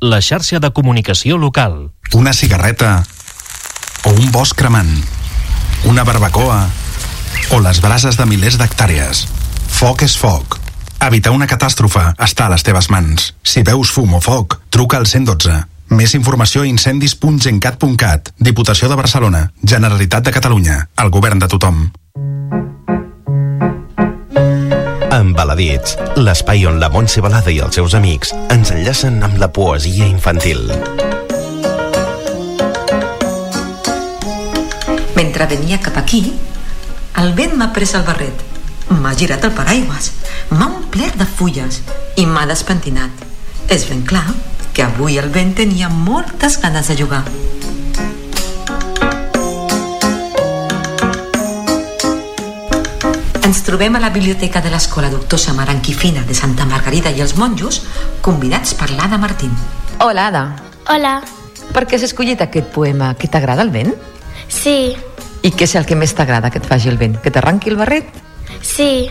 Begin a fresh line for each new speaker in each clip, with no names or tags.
la xarxa de comunicació local.
Una cigarreta o un bosc cremant, una barbacoa o les brases de milers d'hectàrees. Foc és foc. Evitar una catàstrofe està a les teves mans. Si veus fum o foc, truca al 112. Més informació a incendis.gencat.cat. Diputació de Barcelona, Generalitat de Catalunya, el govern de tothom.
Embaladits, l'espai on la Montse Balada i els seus amics ens enllacen amb la poesia infantil.
Mentre venia cap aquí, el vent m'ha pres el barret, m'ha girat el paraigües, m'ha omplert de fulles i m'ha despentinat. És ben clar que avui el vent tenia moltes ganes de jugar. Ens trobem a la biblioteca de l'Escola Doctor Samaranquifina de Santa Margarida i els monjos, convidats per l'Ada Martín.
Hola, Ada.
Hola.
Per què has escollit aquest poema? Que t'agrada el vent?
Sí.
I què és el que més t'agrada que et faci el vent? Que t'arranqui el barret?
Sí.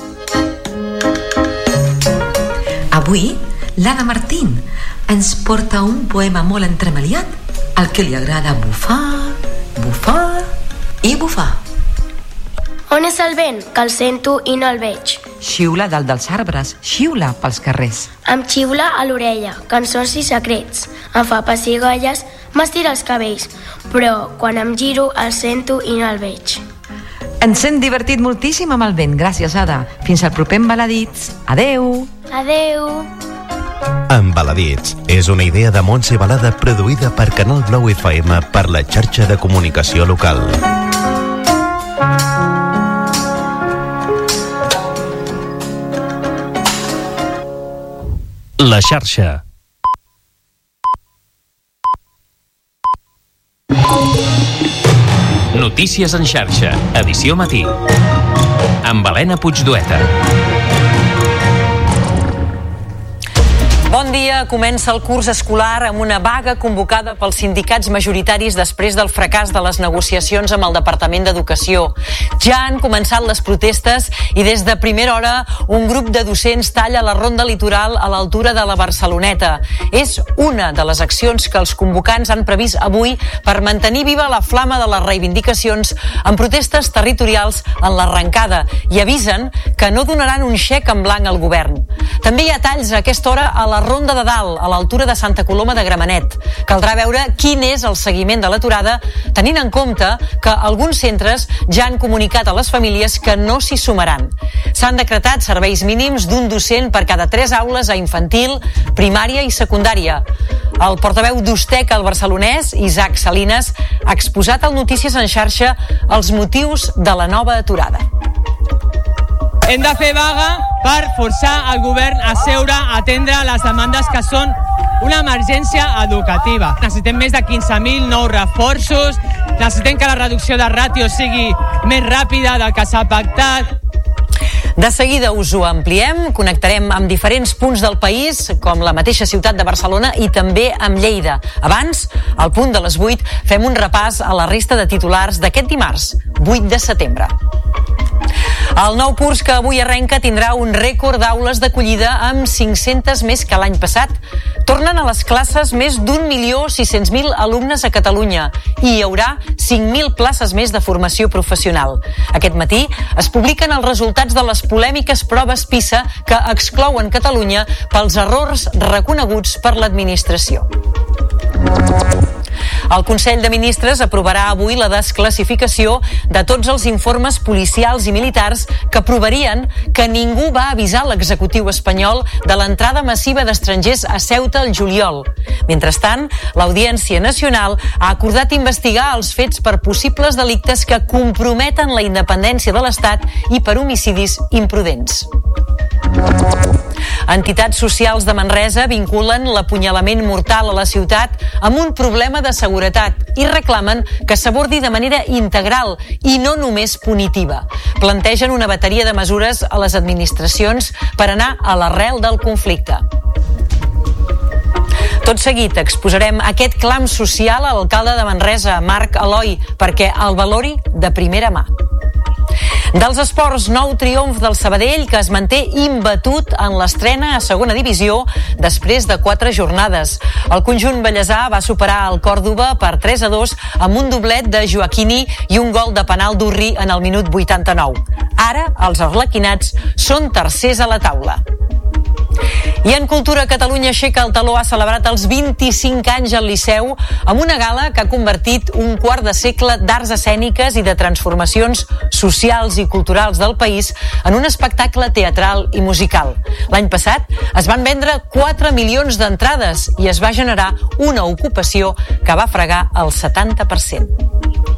Avui, l'Ada Martín ens porta un poema molt entremaliat al que li agrada bufar, bufar i bufar.
On és el vent? Que el sento i no el veig.
Xiula dalt dels arbres, xiula pels carrers.
Em xiula a l'orella, cançons i secrets. Em fa pessigolles, m'estira els cabells, però quan em giro el sento i no el veig.
Ens hem divertit moltíssim amb el vent. Gràcies, Ada. Fins al proper Embaladits. Adeu.
Adeu.
Embaladits és una idea de Montse Balada produïda per Canal Blau FM per la xarxa de comunicació local.
La xarxa. Notícies en xarxa, edició matí. Amb Helena Puigdueta.
Bon dia. Comença el curs escolar amb una vaga convocada pels sindicats majoritaris després del fracàs de les negociacions amb el Departament d'Educació. Ja han començat les protestes i des de primera hora un grup de docents talla la ronda litoral a l'altura de la Barceloneta. És una de les accions que els convocants han previst avui per mantenir viva la flama de les reivindicacions en protestes territorials en l'arrencada i avisen que no donaran un xec en blanc al govern. També hi ha talls a aquesta hora a la Ronda de Dalt, a l'altura de Santa Coloma de Gramenet. Caldrà veure quin és el seguiment de l'aturada, tenint en compte que alguns centres ja han comunicat a les famílies que no s'hi sumaran. S'han decretat serveis mínims d'un docent per cada 3 aules a infantil, primària i secundària. El portaveu d'Ustec al Barcelonès, Isaac Salinas, ha exposat al Notícies en xarxa els motius de la nova aturada.
Hem de fer vaga per forçar el govern a seure a atendre les demandes que són una emergència educativa. Necessitem més de 15.000 nous reforços, necessitem que la reducció de ràtios sigui més ràpida del que s'ha pactat.
De seguida us ho ampliem, connectarem amb diferents punts del país, com la mateixa ciutat de Barcelona i també amb Lleida. Abans, al punt de les 8, fem un repàs a la resta de titulars d'aquest dimarts, 8 de setembre. El nou curs que avui arrenca tindrà un rècord d'aules d'acollida amb 500 més que l'any passat. Tornen a les classes més d'1.600.000 alumnes a Catalunya i hi haurà 5.000 places més de formació professional. Aquest matí es publiquen els resultats de les polèmiques proves PISA que exclouen Catalunya pels errors reconeguts per l'administració. El Consell de Ministres aprovarà avui la desclassificació de tots els informes policials i militars que provarien que ningú va avisar l'executiu espanyol de l'entrada massiva d'estrangers a Ceuta al juliol. Mentrestant, l'Audiència Nacional ha acordat investigar els fets per possibles delictes que comprometen la independència de l'Estat i per homicidis imprudents. Entitats socials de Manresa vinculen l'apunyalament mortal a la ciutat amb un problema de seguretat i reclamen que s'abordi de manera integral i no només punitiva. Plantegen una bateria de mesures a les administracions per anar a l'arrel del conflicte. Tot seguit exposarem aquest clam social a l'alcalde de Manresa, Marc Eloi, perquè el valori de primera mà. Dels esports, nou triomf del Sabadell, que es manté imbatut en l'estrena a segona divisió després de 4 jornades. El conjunt vallesà va superar el Còrdova per 3-2 amb un doblet de Joaquini i un gol de penal d'Urri en el minut 89. Ara, els arlequinats són tercers a la taula. I en cultura, Catalunya aixeca el taló, ha celebrat els 25 anys al Liceu amb una gala que ha convertit un quart de segle d'arts escèniques i de transformacions socials i culturals del país en un espectacle teatral i musical. L'any passat es van vendre 4 milions d'entrades i es va generar una ocupació que va fregar el 70%.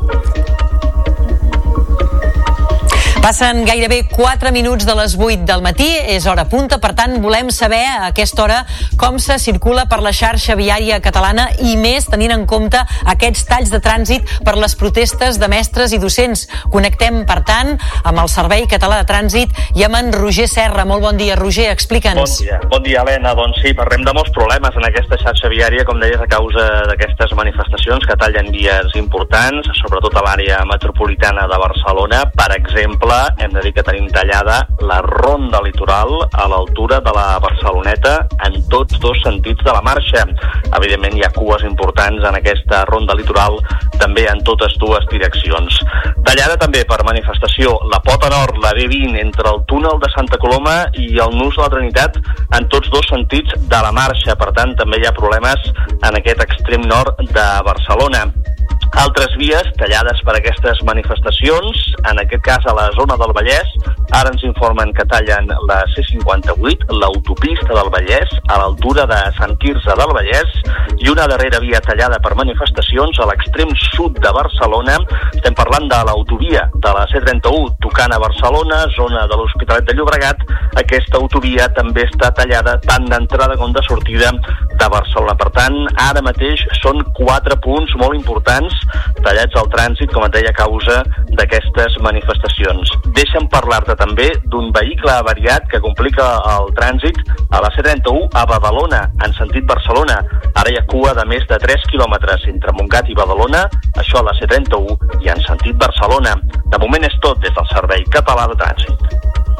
Passen gairebé 4 minuts de les 8 del matí, és hora punta, per tant volem saber a aquesta hora com se circula per la xarxa viària catalana i més tenint en compte aquests talls de trànsit per les protestes de mestres i docents. Connectem, per tant, amb el Servei Català de Trànsit i amb en Roger Serra. Molt bon dia, Roger, explica'ns.
Bon dia, Helena. Doncs sí, parlem de molts problemes en aquesta xarxa viària, com deies, a causa d'aquestes manifestacions que tallen vies importants, sobretot a l'àrea metropolitana de Barcelona. Per exemple, hem de dir que tenim tallada la ronda litoral a l'altura de la Barceloneta en tots dos sentits de la marxa. Evidentment hi ha cues importants en aquesta ronda litoral també en totes dues direccions. Tallada també per manifestació la pota nord, la B20, entre el túnel de Santa Coloma i el Nus de la Trinitat en tots dos sentits de la marxa. Per tant, també hi ha problemes en aquest extrem nord de Barcelona. Altres vies tallades per aquestes manifestacions, en aquest cas a la zona del Vallès. Ara ens informen que tallen la C58, l'autopista del Vallès, a l'altura de Sant Quirze del Vallès, i una darrera via tallada per manifestacions a l'extrem sud de Barcelona. Estem parlant de l'autovia de la C31, tocant a Barcelona, zona de l'Hospitalet de Llobregat. Aquesta autovia també està tallada tant d'entrada com de sortida de Barcelona. Per tant, ara mateix són 4 punts molt importants tallats al trànsit, com et deia, a causa d'aquestes manifestacions. Deixa'm parlar-te també d'un vehicle avariat que complica el trànsit a la C31 a Badalona, en sentit Barcelona. Ara hi ha cua de més de 3 quilòmetres entre Montgat i Badalona, això a la C31 i en sentit Barcelona. De moment és tot des del Servei Català de Trànsit.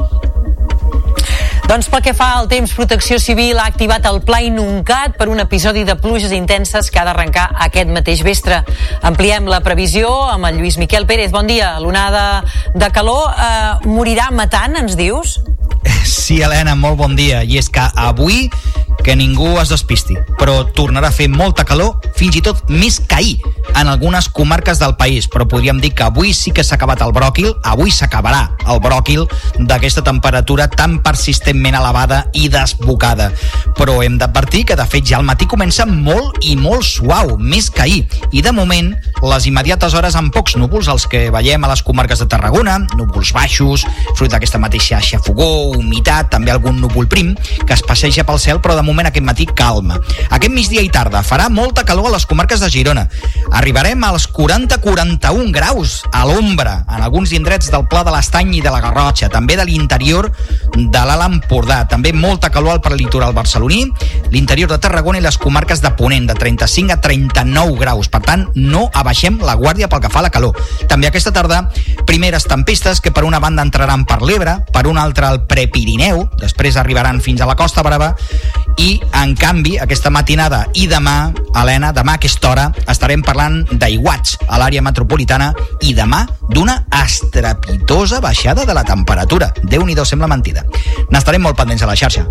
Doncs pel que fa al temps, Protecció Civil ha activat el Pla Inuncat per un episodi de pluges intenses que ha d'arrencar aquest mateix vespre. Ampliem la previsió amb el Lluís Miquel Pérez. Bon dia. L'onada de calor morirà matant, ens dius?
Sí, Helena, molt bon dia. I és que avui que ningú es despisti, però tornarà a fer molta calor, fins i tot més que ahir, en algunes comarques del país. Però podríem dir que avui sí que s'ha acabat el bròquil, avui s'acabarà el bròquil d'aquesta temperatura tan persistentment elevada i desbocada. Però hem d'advertir que de fet ja el matí comença molt i molt suau, més que ahir, i de moment les immediates hores amb pocs núvols, els que veiem a les comarques de Tarragona, núvols baixos, fruit d'aquesta mateixa xafogor, humitat, també algun núvol prim que es passeja pel cel, però de moment aquest matí calma. Aquest migdia i tarda farà molta calor a les comarques de Girona. Arribarem als 40-41 graus a l'ombra en alguns indrets del Pla de l'Estany i de la Garrotxa, també de l'interior de l'Alt Empordà. També molta calor al prelitoral barceloní, l'interior de Tarragona i les comarques de Ponent, de 35 a 39 graus. Per tant, no abaixem la guàrdia pel que fa a la calor. També aquesta tarda, primeres tempestes que per una banda entraran per l'Ebre, per una altra al Prepirineu, després arribaran fins a la Costa Brava, i en canvi aquesta matinada i demà, Helena, demà a aquesta hora estarem parlant d'aiguats a l'àrea metropolitana i demà d'una estrepitosa baixada de la temperatura. Déu-n'hi-do, sembla mentida. N'estarem molt pendents a la xarxa.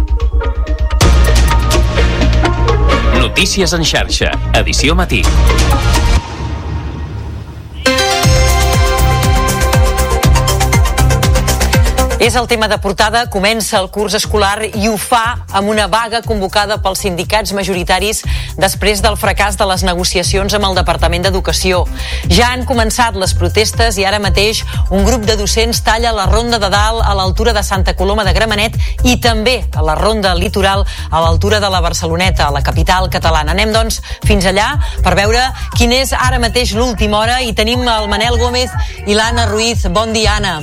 Notícies en xarxa, edició matí.
És el tema de portada, comença el curs escolar i ho fa amb una vaga convocada pels sindicats majoritaris després del fracàs de les negociacions amb el Departament d'Educació. Ja han començat les protestes i ara mateix un grup de docents talla la ronda de dalt a l'altura de Santa Coloma de Gramenet i també a la ronda litoral a l'altura de la Barceloneta, a la capital catalana. Anem, doncs, fins allà per veure quin és ara mateix l'última hora i tenim el Manel Gómez i l'Anna Ruiz. Bon dia, Anna.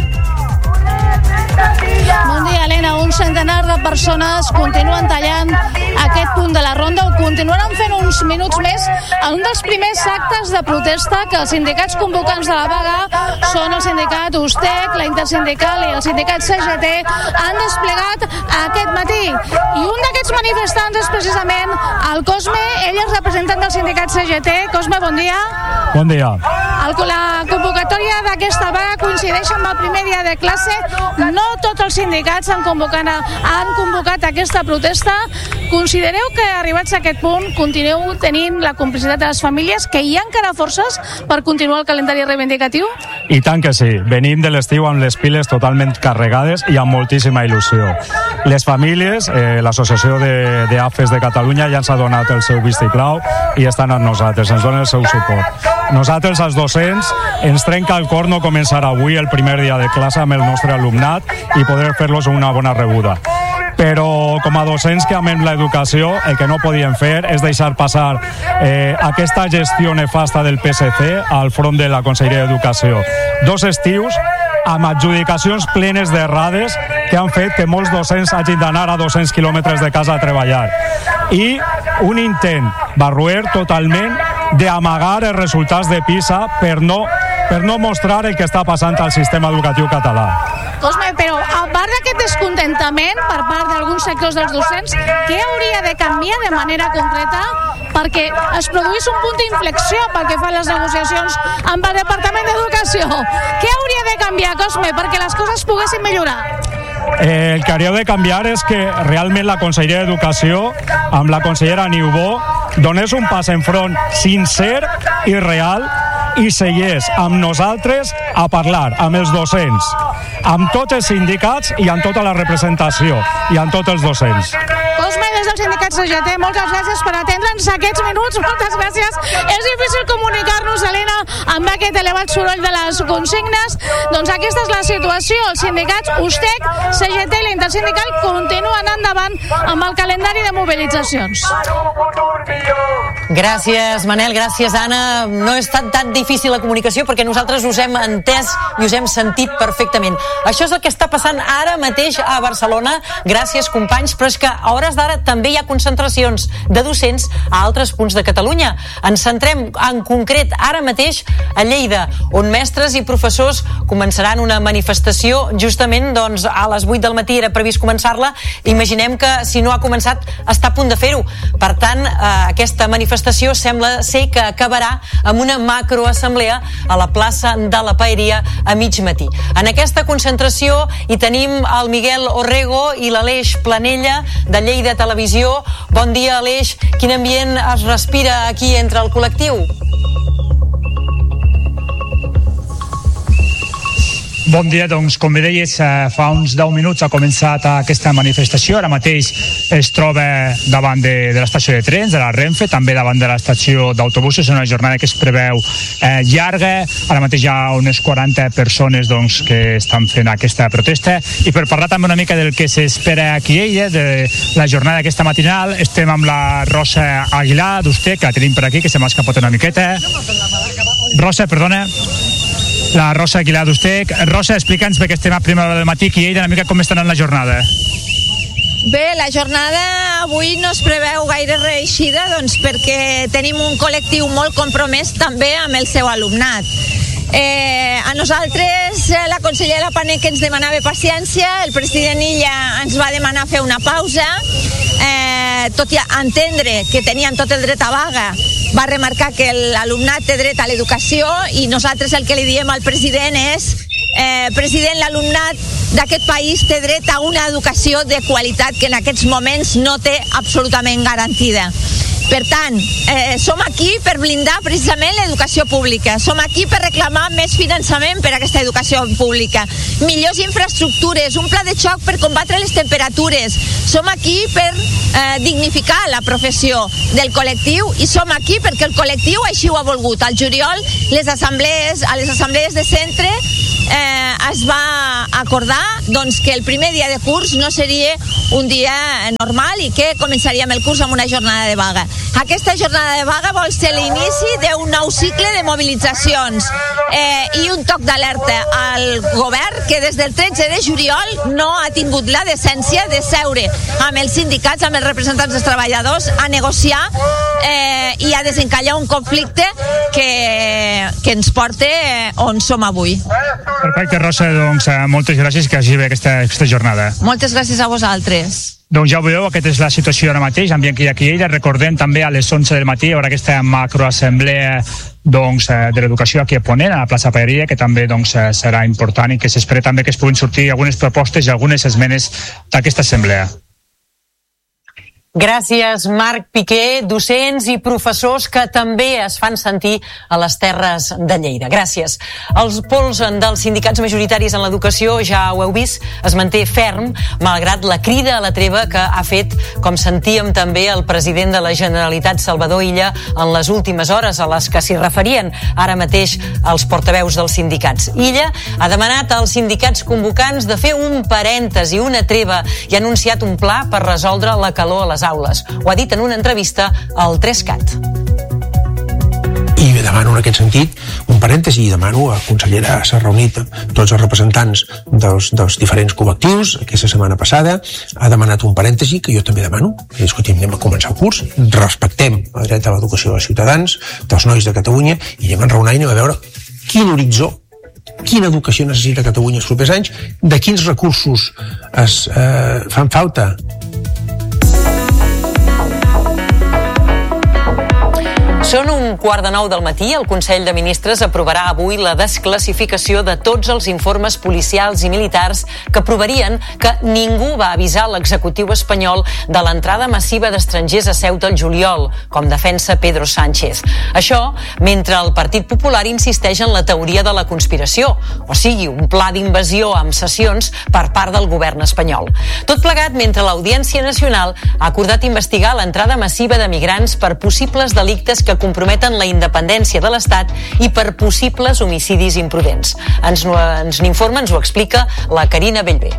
Bon dia, Helena. Un centenar de persones continuen tallant aquest punt de la ronda. Ho continuaran fent uns uns minuts més en un dels primers actes de protesta que els sindicats convocants de la vaga són el sindicat USTEC, la Intersindical i el sindicat CGT han desplegat aquest matí. I un d'aquests manifestants és precisament el Cosme, ell és representant del sindicat CGT. Cosme, bon dia.
Bon dia.
La convocatòria d'aquesta vaga coincideix amb el primer dia de classe. No tots els sindicats han convocat aquesta protesta. Considereu que, arribats a aquest punt, continueu tenint la complicitat de les famílies, que hi ha encara forces per continuar el calendari reivindicatiu?
I tant que sí. Venim de l'estiu amb les piles totalment carregades i amb moltíssima il·lusió. Les famílies, l'Associació d'AFES de Catalunya ja ens ha donat el seu vistiplau i estan amb nosaltres, ens donen el seu suport. Nosaltres, els docents, ens trenca el cor no començar avui el primer dia de classe amb el nostre alumnat i poder fer-los una bona rebuda. Però com a docents que amem l'educació, el que no podíem fer és deixar passar aquesta gestió nefasta del PSC al front de la Conselleria d'Educació. 2 estius amb adjudicacions plenes d'errades que han fet que molts docents hagin d'anar a 200 quilòmetres de casa a treballar. I un intent barroer totalment d'amagar els resultats de PISA per no mostrar el que està passant al sistema educatiu català.
Cosme, però a part d'aquest descontentament per part d'alguns sectors dels docents, què hauria de canviar de manera concreta perquè es produís un punt d'inflexió pel que fa a les negociacions amb el Departament d'Educació? Què hauria de canviar, Cosme, perquè les coses poguessin millorar?
El que hauria de canviar és que realment la Conselleria d'Educació, amb la consellera Niubó, donés un pas en front sincer i real i segueix amb nosaltres a parlar, amb els docents, amb tots els sindicats i amb tota la representació i amb tots els docents.
Cosme, des del sindicat CGT, moltes gràcies per atendre'ns aquests minuts, moltes gràcies. És difícil comunicar-nos, Helena, amb aquest elevat soroll de les consignes. Doncs aquesta és la situació. Els sindicats USTEC, CGT i la Intersindical continuen endavant amb el calendari de mobilitzacions.
Gràcies, Manel, gràcies, Anna. No ha estat tan difícil la comunicació perquè nosaltres us hem entès i us hem sentit perfectament. Això és el que està passant ara mateix a Barcelona. Gràcies, companys, però és que a hores d'ara també hi ha concentracions de docents a altres punts de Catalunya. Ens centrem en concret ara mateix a Lleida, on mestres i professors començaran una manifestació justament doncs, a les 8 del matí era previst començar-la. Imaginem que si no ha començat està a punt de fer-ho. Per tant, aquesta manifestació sembla ser que acabarà amb una macroassemblea a la plaça de la Paeria a mig matí. En aquesta concentració hi tenim el Miguel Orrego i l'Aleix Planella de Lleida Televisió. Bon dia, Aleix. Quin ambient es respira aquí entre el col·lectiu?
Bon dia, doncs com bé deies, fa uns 10 minuts ha començat aquesta manifestació. Ara mateix es troba davant de l'estació de trens, de la Renfe, també davant de l'estació d'autobusos. És una jornada que es preveu llarga. Ara mateix hi ha unes 40 persones doncs, que estan fent aquesta protesta. I per parlar també una mica del que s'espera aquí a Lleida, de la jornada aquesta matinal, estem amb la Rosa Aguilar d'USTEC, que la tenim per aquí, que se m'ha escapat una miqueta. Rosa, perdona. La Rosa Aguilar d'USTEC. Rosa, explica'ns, perquè estem a primera hora del matí aquí a Lleida, una mica com està anant la jornada.
Bé, la jornada avui no es preveu gaire reeixida, doncs perquè tenim un col·lectiu molt compromès també amb el seu alumnat. A nosaltres la consellera Panet que ens demanava paciència, el president Illa ens va demanar fer una pausa, tot i entendre que teníem tot el dret a vaga, va remarcar que l'alumnat té dret a l'educació i nosaltres el que li diem al president és president, l'alumnat d'aquest país té dret a una educació de qualitat que en aquests moments no té absolutament garantida. Per tant, som aquí per blindar precisament l'educació pública. Som aquí per reclamar més finançament per a aquesta educació pública, millors infraestructures, un pla de xoc per combatre les temperatures. Som aquí per dignificar la professió del col·lectiu i som aquí perquè el col·lectiu així ho ha volgut. Al juliol, a les assemblees de centre es va acordar doncs, que el primer dia de curs no seria un dia normal i que començaríem el curs amb una jornada de vaga. Aquesta jornada de vaga vol ser l'inici d'un nou cicle de mobilitzacions i un toc d'alerta al govern que des del 13 de juliol no ha tingut la decència de seure amb els sindicats, amb els representants dels treballadors, a negociar i a desencallar un conflicte que ens porta on som avui.
Perfecte, Rosa, doncs moltes gràcies, que hagi bé aquesta jornada.
Moltes gràcies a vosaltres.
Doncs ja ho veieu, aquesta és la situació ara mateix, ambient que hi ha aquí a Lleida. Recordem també a les 11 del matí hi haurà aquesta macroassemblea de l'educació aquí a Ponent, a la plaça Paeria, que també serà important i que s'espera també que es puguin sortir algunes propostes i algunes esmenes d'aquesta assemblea.
Gràcies, Marc Piqué, docents i professors que també es fan sentir a les Terres de Lleida. Gràcies. El pols dels sindicats majoritaris en l'educació, ja ho heu vist, es manté ferm, malgrat la crida a la treva que ha fet, com sentíem també, el president de la Generalitat, Salvador Illa, en les últimes hores a les que s'hi referien ara mateix els portaveus dels sindicats. Illa ha demanat als sindicats convocants de fer un parèntesi, una treva, i ha anunciat un pla per resoldre la calor a les aules. Ho ha dit en una entrevista al 3CAT.
I demano en aquest sentit un parèntesi i demano a la consellera, s'ha reunit tots els representants dels diferents col·lectius aquesta setmana passada, ha demanat un parèntesi que jo també demano, que discutim, anem a començar el curs, respectem el dret a l'educació dels ciutadans, dels nois de Catalunya, i anem a enraonar i anem a veure quin horitzó, quina educació necessita Catalunya els propers anys, de quins recursos es fan falta.
Són 8:45 del matí. El Consell de Ministres aprovarà avui la desclassificació de tots els informes policials i militars que provarien que ningú va avisar l'executiu espanyol de l'entrada massiva d'estrangers a Ceuta al juliol, com defensa Pedro Sánchez. Això mentre el Partit Popular insisteix en la teoria de la conspiració, o sigui, un pla d'invasió amb sessions per part del govern espanyol. Tot plegat mentre l'Audiència Nacional ha acordat investigar l'entrada massiva de migrants per possibles delictes que comprometen la independència de l'Estat i per possibles homicidis imprudents. Ens n'informa, ens ho explica la Carina Bellver.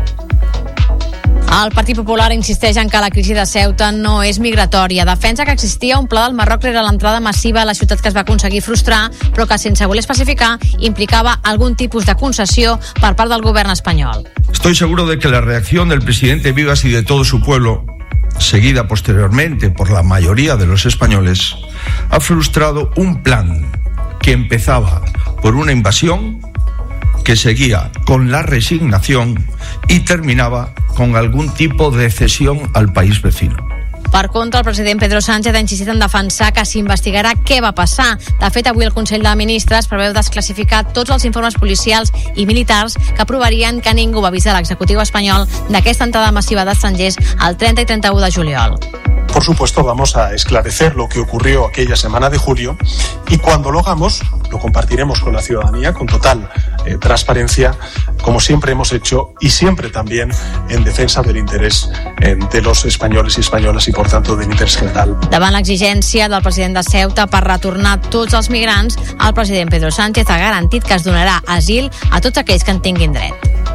El Partit Popular insisteix en que la crisi de Ceuta no és migratòria. Defensa que existia un pla del Marroc rere l'entrada massiva a la ciutat que es va aconseguir frustrar, però que sense voler especificar implicava algun tipus de concessió per part del govern espanyol.
Estoy seguro de que la reacción del presidente Vivas y de todo su pueblo, seguida posteriormente por la mayoría de los españoles, ha frustrado un plan que empezaba por una invasión, que seguía con la resignación y terminaba con algún tipo de cesión al país vecino.
Per contra, el president Pedro Sánchez ha insistit en defensar que s'investigarà què va passar. De fet, avui el Consell de Ministres preveu desclassificar tots els informes policials i militars que provarien que ningú va avisar l'executiu espanyol d'aquesta entrada massiva d'estrangers el 30 y 31 de juliol.
Por supuesto, vamos a esclarecer lo que ocurrió aquella semana de julio y cuando lo hagamos, lo compartiremos con la ciudadanía con total transparencia, como siempre hemos hecho y siempre también en defensa del interés de los españoles y españolas y, por tanto, del interés general.
Davant l'exigència del president de Ceuta per retornar tots els migrants, el president Pedro Sánchez ha garantit que es donarà asil a tots aquells que en tinguin dret.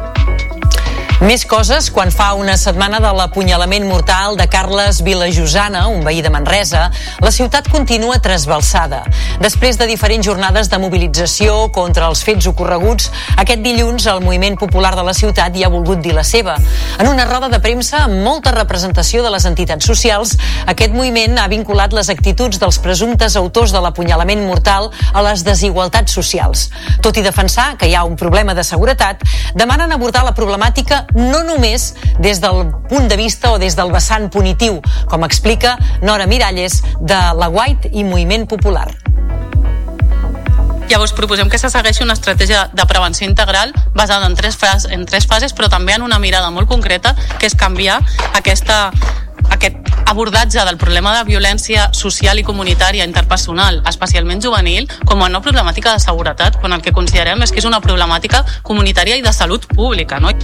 Més coses quan fa una setmana de l'apunyalament mortal de Carles Vilajosana, un veí de Manresa, la ciutat continua trasbalsada. Després de diferents jornades de mobilització contra els fets ocorreguts, aquest dilluns el moviment popular de la ciutat hi ha volgut dir la seva. En una roda de premsa amb molta representació de les entitats socials, aquest moviment ha vinculat les actituds dels presumptes autors de l'apunyalament mortal a les desigualtats socials. Tot i defensar que hi ha un problema de seguretat, demanen abordar la problemàtica no només des del punt de vista o des del vessant punitiu, com explica Nora Miralles, de la White i Moviment Popular.
Llavors proposem que se segueixi una estratègia de prevenció integral basada en tres fases, però també en una mirada molt concreta, que és canviar aquest abordatge del problema de violència social i comunitària interpersonal, especialment juvenil, com a no problemàtica de seguretat, quan el que considerem és que és una problemàtica comunitària i de salut pública, no?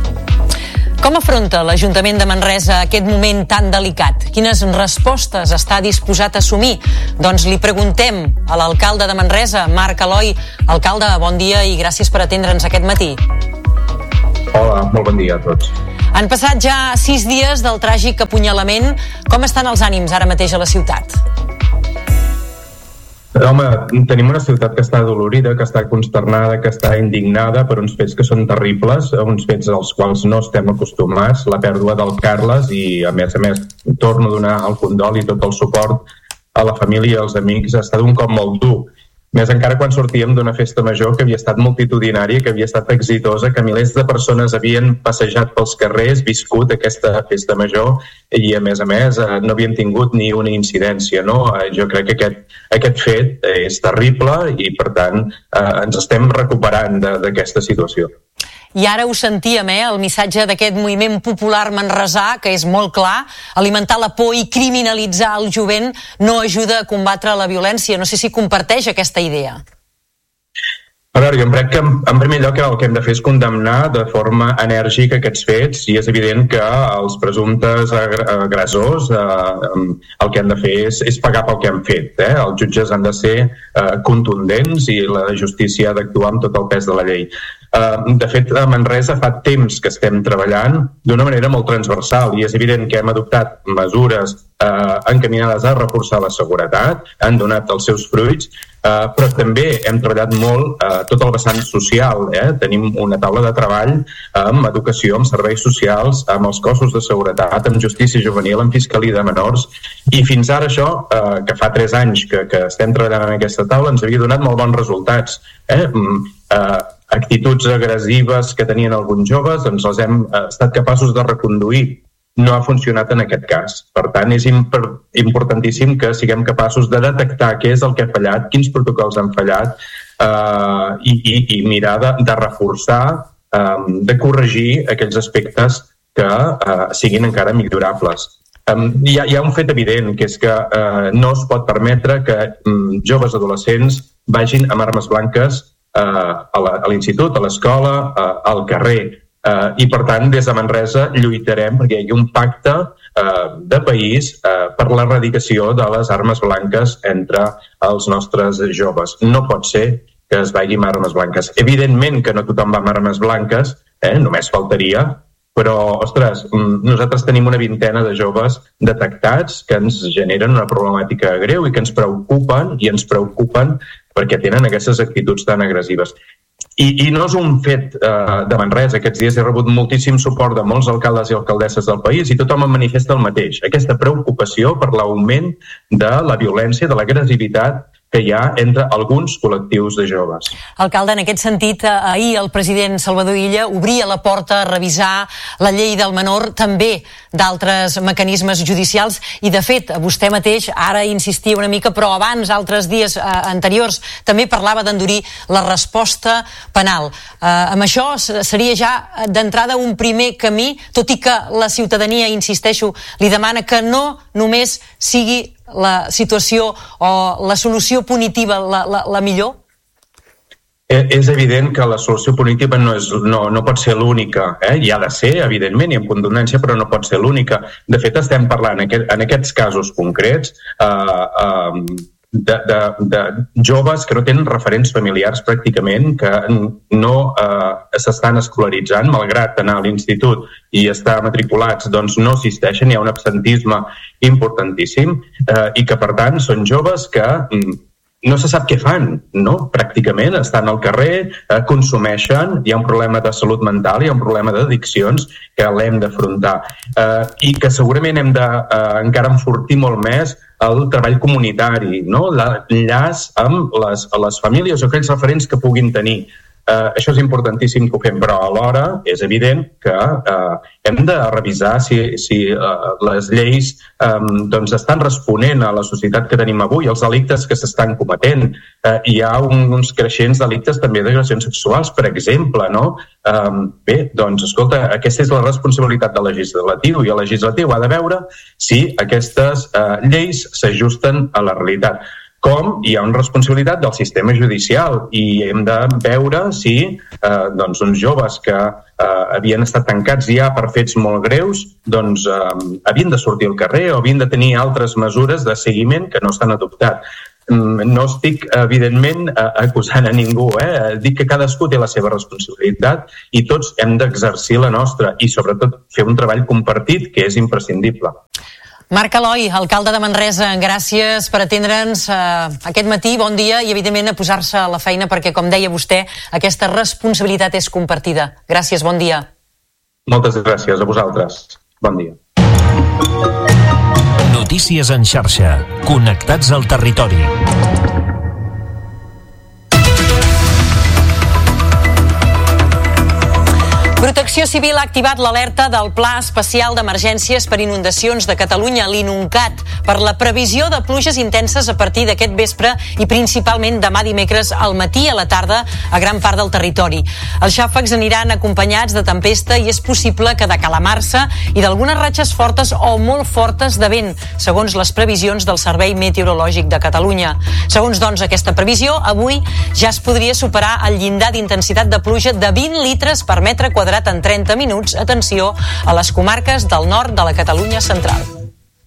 Com afronta l'Ajuntament de Manresa aquest moment tan delicat? Quines respostes està disposat a assumir? Doncs li preguntem a l'alcalde de Manresa, Marc Eloi. Alcalde, bon dia i gràcies per atendre'ns aquest matí.
Hola, molt bon dia a tots.
Han passat ja 6 dies del tràgic apunyalament. Com estan els ànims ara mateix a la ciutat?
Home, tenim una ciutat que està dolorida, que està consternada, que està indignada per uns fets que són terribles, uns fets als quals no estem acostumats, la pèrdua del Carles, i a més torno a donar el condol i tot el suport a la família i als amics. Ha estat un cop molt dur. Més encara quan sortíem d'una festa major que havia estat multitudinària, que havia estat exitosa, que milers de persones havien passejat pels carrers, viscut aquesta festa major i, a més, no havien tingut ni una incidència, no? Jo crec que aquest fet és terrible i, per tant, ens estem recuperant d'aquesta situació.
I ara ho sentíem, el missatge d'aquest moviment popular manresà, que és molt clar, alimentar la por i criminalitzar el jovent no ajuda a combatre la violència. No sé si comparteix aquesta idea.
A veure, jo crec que en primer lloc el que hem de fer és condemnar de forma enèrgica aquests fets, i és evident que els presumptes agressors el que han de fer és pagar pel que han fet. Els jutges han de ser contundents i la justícia ha d'actuar amb tot el pes de la llei. De fet, a Manresa fa temps que estem treballant d'una manera molt transversal i és evident que hem adoptat mesures encaminades a reforçar la seguretat, han donat els seus fruits, però també hem treballat molt tot el vessant social. Tenim una taula de treball amb educació, amb serveis socials, amb els cossos de seguretat, amb justícia juvenil, amb fiscalia de menors, i fins ara això, que fa 3 anys que estem treballant en aquesta taula, ens havia donat molt bons resultats. Actituds agressives que tenien alguns joves, doncs les hem estat capaços de reconduir. No ha funcionat en aquest cas. Per tant, és importantíssim que siguem capaços de detectar què és el que ha fallat, quins protocols han fallat, i mirar de reforçar, de corregir aquells aspectes que siguin encara millorables. Hi ha un fet evident, que és que no es pot permetre que joves adolescents vagin amb armes blanques a l'institut, a l'escola, al carrer. I, per tant, des de Manresa lluitarem perquè hi hagi un pacte de país per l'erradicació de les armes blanques entre els nostres joves. No pot ser que es vagi amb armes blanques. Evidentment que no tothom va amb armes blanques, només faltaria, però, ostres, nosaltres tenim una vintena de joves detectats que ens generen una problemàtica greu i que ens preocupen, perquè tenen aquestes actituds tan agressives. I no és un fet de Manresa. Aquests dies he rebut moltíssim suport de molts alcaldes i alcaldesses del país i tothom em manifesta el mateix. Aquesta preocupació per l'augment de la violència, de l'agressivitat que hi ha entre alguns col·lectius de joves.
Alcalde, en aquest sentit, ahir el president Salvador Illa obria la porta a revisar la llei del menor, també d'altres mecanismes judicials, i de fet, vostè mateix ara insistia una mica, però abans, altres dies anteriors, també parlava d'endurir la resposta penal. Amb això seria ja d'entrada un primer camí, tot i que la ciutadania, insisteixo, li demana que no només sigui la situació o la solució punitiva la millor?
És evident que la solució punitiva no pot ser l'única. Hi ha de ser, evidentment, i amb contundència, però no pot ser l'única. De fet, estem parlant en aquests casos concrets de joves que no tenen referents familiars pràcticament, que no s'estan escolaritzant, malgrat anar a l'institut i estar matriculats, doncs no assisteixen, hi ha un absentisme importantíssim, i que per tant són joves que no se sap què fan, no? Pràcticament estan al carrer, consumeixen, hi ha un problema de salut mental, hi ha un problema d'addiccions que l'hem d'afrontar, i que segurament hem d'encara enfortir molt més el treball comunitari, no? L'enllaç amb les famílies o aquells referents que puguin tenir. Això és importantíssim que ho fem, però alhora és evident que hem de revisar si les lleis estan responent a la societat que tenim avui, als delictes que s'estan cometent. Hi ha uns creixents delictes també d'agressions sexuals, per exemple, no? Bé, doncs, escolta, aquesta és la responsabilitat del legislatiu, i el legislatiu ha de veure si aquestes lleis s'ajusten a la realitat. Com hi ha una responsabilitat del sistema judicial, i hem de veure si uns joves que havien estat tancats ja per fets molt greus havien de sortir al carrer o havien de tenir altres mesures de seguiment que no s'han adoptat. no estic, evidentment, acusant a ningú. Dic que cadascú té la seva responsabilitat i tots hem d'exercir la nostra i, sobretot, fer un treball compartit, que és imprescindible.
Marc Eloi, alcalde de Manresa, gràcies per atendre'ns aquest matí, bon dia, i evidentment a posar-se a la feina perquè, com deia vostè, aquesta responsabilitat és compartida. Gràcies, bon dia.
Moltes gràcies a vosaltres. Bon dia.
Notícies en xarxa. Connectats al territori.
Protecció Civil ha activat l'alerta del Pla Especial d'Emergències per Inundacions de Catalunya, l'INUNCAT, per la previsió de pluges intenses a partir d'aquest vespre i principalment demà dimecres al matí i a la tarda a gran part del territori. Els xàfecs aniran acompanyats de tempesta i és possible que de calamarsa i d'algunes ratxes fortes o molt fortes de vent, segons les previsions del Servei Meteorològic de Catalunya. Segons, doncs, aquesta previsió, avui ja es podria superar el llindar d'intensitat de pluja de 20 litres per metre quadrat en 30 minuts, atenció, a les comarques del nord de la Catalunya central.